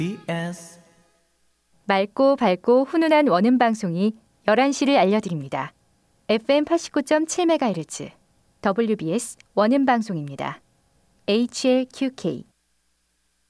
맑고 밝고 훈훈한 원음 방송이 11시를 알려드립니다. FM 89.7MHz WBS 원음 방송입니다. HLQK